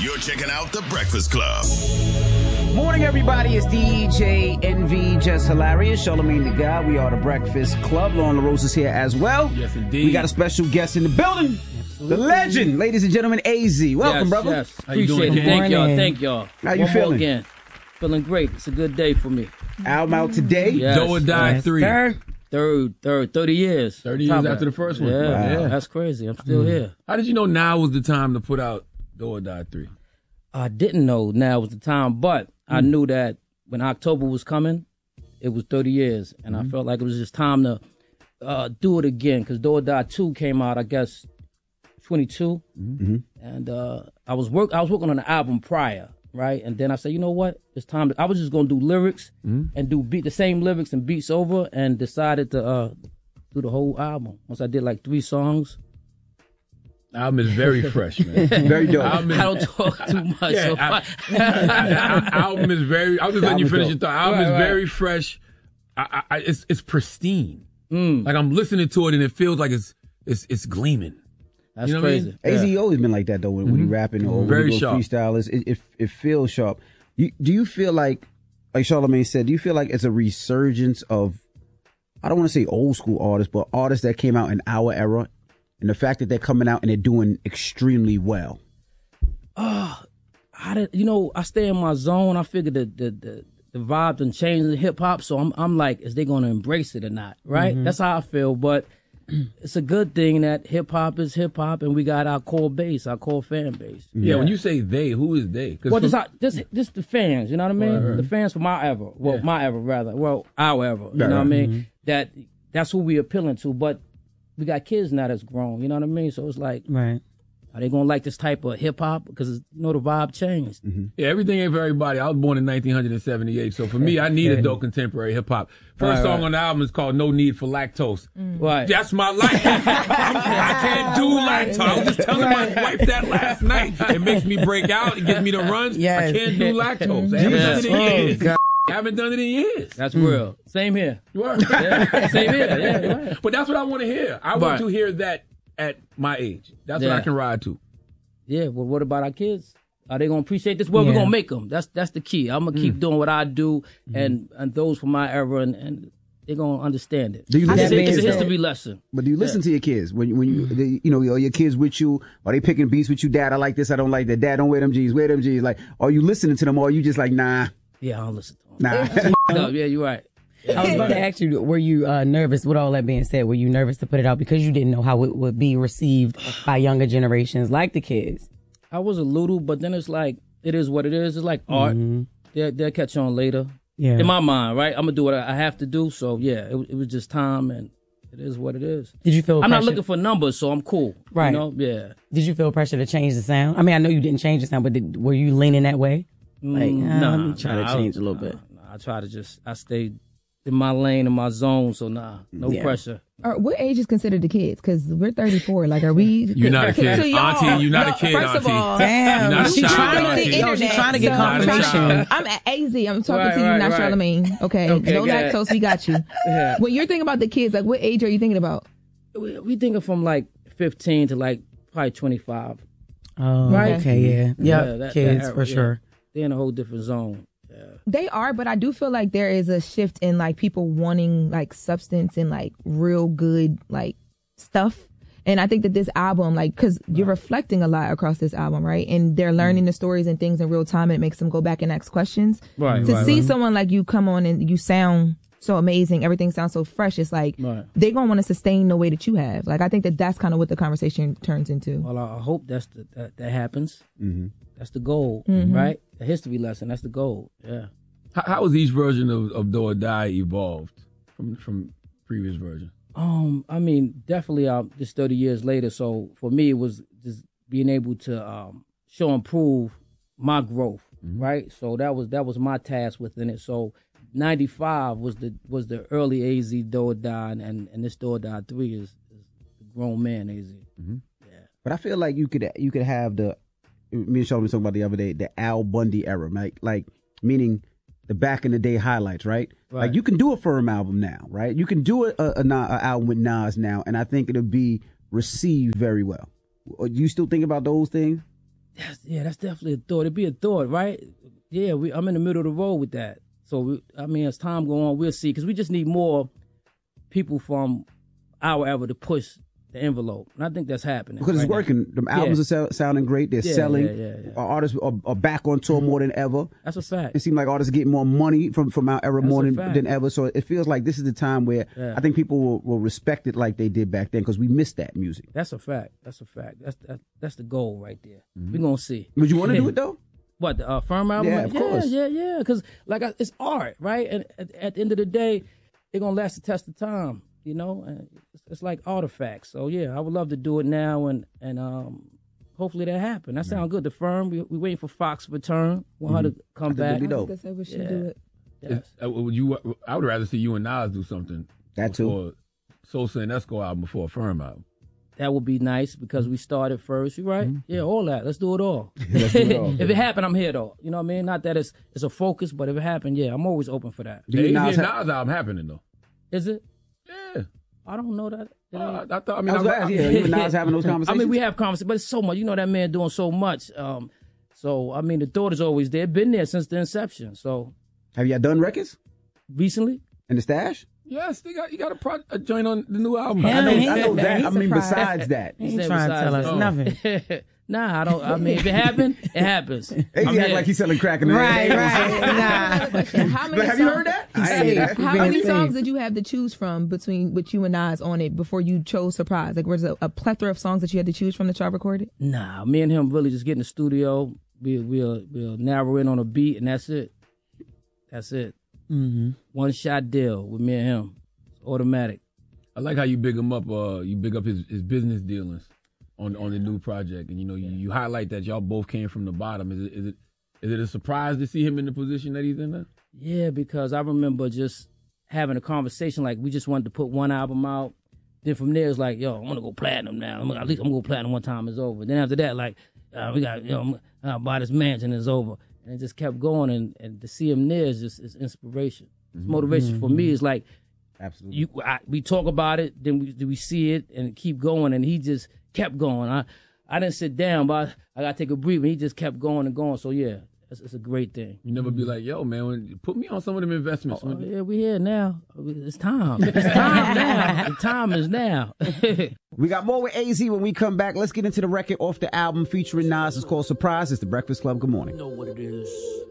You're checking out The Breakfast Club. Morning, everybody. It's DJ NV, Just Hilarious, Charlamagne the God. We are The Breakfast Club. Lauren LaRose is here as well. Yes, indeed. We got a special guest in the building. Absolutely. The legend, ladies and gentlemen, AZ. Welcome, brother. Yes. How you doing? Appreciate it. Thank y'all. How you feeling? More again. Feeling great. It's a good day for me. Album out today. Yes. Do or Die 3. Third, 30 years. 30 years after the first one. Yeah, Wow. that's crazy. I'm still here. How did you know now was the time to put out Do or Die 3? I didn't know now was the time, but I knew that when October was coming, it was 30 years, and I felt like it was just time to do it again, because Do or Die 2 came out, I guess, 22, and I was working on an album prior, right? And then I said, you know what? It's time. I was just gonna do lyrics and do the same lyrics and beats over, and decided to do the whole album. Once I did like 3 songs. Album is very fresh, man. Very dope. I don't talk too much. Album is very. I was just letting you finish your thought. Album is Right. very fresh. It's pristine. Like I'm listening to it and it feels like it's gleaming. That's You know what I mean? crazy. AZ always been like that, though, when he rapping or when Very he sharp. freestyle. It feels sharp. Do you feel like Charlamagne said, do you feel like it's a resurgence of, I don't want to say old school artists, but artists that came out in our era, and the fact that they're coming out and they're doing extremely well? I stay in my zone. I figure the vibe done changed in hip hop, so I'm like, is they gonna embrace it or not? Right? That's how I feel. But it's a good thing that hip hop is hip hop, and we got our core base, our core fan base. Yeah. When you say they, who is they? Well, this the fans. You know what I mean? Right. The fans from our era. Well, Yeah. my era rather. Well, our era. You know what I mean? That's who we appealing to. But we got kids now that's grown. You know what I mean? So it's like, Right. are they gonna like this type of hip hop? Because the vibe changed. Yeah, everything ain't for everybody. I was born in 1978, so for me, I need adult contemporary hip hop. First song on the album is called "No Need for Lactose." Right. That's my life. I can't do lactose. I was just telling my wife that last night. It makes me break out. It gives me the runs. Yes. I can't do lactose. I haven't done it in years. God. I haven't done it in years. That's real. Same here. Word. Yeah, same here. Yeah, right. But that's what I want to hear. I want to hear that at my age. That's what I can ride to. Yeah, well, what about our kids? Are they gonna appreciate this? Well, we're gonna make them. That's the key. I'm gonna keep doing what I do, and those from my era, and they're gonna understand it. Do you listen to your It's a kids? history lesson. But do you listen to your kids when are your kids with you? Are they picking beats with you? Dad, I like this. I don't like that. Dad, don't wear them G's. Wear them G's. Like, are you listening to them, or are you just like, nah? Yeah, I don't listen to them. Nah. No, yeah, you're right. I was about to ask you, were you nervous, with all that being said, were you nervous to put it out because you didn't know how it would be received by younger generations like the kids? I was a little, but then it's like, it is what it is. It's like art. They'll catch on later. Yeah. In my mind, right? I'm gonna do what I have to do. So yeah, it was just time, and it is what it is. Did you feel I'm not pressure? looking for numbers, so I'm cool. Right. You know? Yeah. Did you feel pressure to change the sound? I mean, I know you didn't change the sound, but were you leaning that way? Like, let me try to change a little bit. I try to I stay in my lane, in my zone, so no pressure. What age is considered the kids? Because we're 34. Like, are we? You're not a kid. To y'all. Auntie, you're not a kid, First Auntie. of all, Damn, You're not a she's child, trying Auntie. to get, internet, she's trying to get so- confirmation. I'm at AZ. I'm talking Right, to you, right, not right. Charlamagne. Okay. Okay, No go ahead. lactose. We got you. Yeah. When you're thinking about the kids, like, what age are you thinking about? We thinking from like 15 to like probably 25. Oh, Right. okay, yeah. Yeah, Yeah, that kids, era, for sure. They're in a whole different zone. They are, but I do feel like there is a shift in like people wanting like substance and like real good like stuff. And I think that this album, like, because you're reflecting a lot across this album, right? And they're learning the stories and things in real time. And it makes them go back and ask questions. Right. To see someone like you come on and you sound so amazing, everything sounds so fresh. It's like Right. they're gonna want to sustain the way that you have. Like, I think that that's kind of what the conversation turns into. Well, I hope that happens. That's the goal, right? A history lesson. That's the goal. Yeah. How has each version of Do or Die evolved from previous version? I mean, definitely just 30 years later. So for me, it was just being able to show and prove my growth, right? So that was my task within it. So 95 was the early AZ Do or Die, and this Do or Die 3 is the grown man AZ. But I feel like you could have me and Sean were talking about the other day, the Al Bundy era, right? Like, meaning the back in the day highlights, right? Like, you can do a firm album now, right? You can do a album with Nas now, and I think it'll be received very well. Do you still think about those things? That's definitely a thought. It'd be a thought, right? Yeah, I'm in the middle of the road with that. So, as time go on, we'll see. Because we just need more people from our era to push the envelope. And I think that's happening. Because it's working. The albums are sounding great. They're selling. Yeah. Artists are back on tour more than ever. That's a fact. It seems like artists are getting more money from our era more than ever. So it feels like this is the time where I think people will respect it like they did back then because we missed that music. That's a fact. That's the goal right there. We're going to see. Would you want to do it, though? What, the Firm album? Yeah, of course. Yeah. Because it's art, right? And at the end of the day, it's going to last the test of time. And it's like artifacts. So yeah, I would love to do it now, and hopefully that happen. That sounds good. The Firm, we waiting for Fox to return. Want her to come back. Be dope. I guess I wish she'd do it. Yes. I would rather see you and Nas do something. That too. Sosa and Esco album before a Firm album. That would be nice because we started first. You right? Yeah, all that. Let's do it all. Let's do it all. If it happen, I'm here though. You know what I mean? Not that it's a focus, but if it happen, yeah, I'm always open for that. The Nas album happening though. Is it? Yeah. I don't know that. I thought. You and Nas having those conversations. We have conversations, but it's so much. That man doing so much. So the thought is always there. Been there since the inception. So, have y'all done records recently in the stash? Yes, you got a joint on the new album. I know that. Besides that, he ain't trying to tell us nothing. Nah, I don't. If it happens, it happens. He act like he's selling crack in the Right. Nah. Have you heard that? How many songs did you have to choose from between with you and Nas on it before you chose Surprise? Like, was it a plethora of songs that you had to choose from that y'all recorded? Nah, me and him really just get in the studio. We'll narrow in on a beat, and that's it. That's it. Mm-hmm. One shot deal with me and him. It's automatic. I like how you big him up. You big up his business dealings on the new project, and you highlight that y'all both came from the bottom. Is it a surprise to see him in the position that he's in now? Yeah, because I remember just having a conversation like we just wanted to put one album out. Then from there it's like, yo, I'm gonna go platinum now. At least I'm gonna go platinum one time. It's over. Then after that, like we got I'm gonna buy this mansion. It's over. And it just kept going, and to see him there is just inspiration. It's motivation for me. It's like, absolutely. We talk about it, then we see it, and keep going. And he just kept going. I didn't sit down, but I gotta take a breath. And he just kept going and going. So yeah, it's a great thing. You never be like, yo, man, put me on some of them investments. Yeah, we here now. It's time. It's time now. The time is now. We got more with AZ when we come back. Let's get into the record off the album featuring Nas. It's called Surprise. It's The Breakfast Club. Good morning. You know what it is.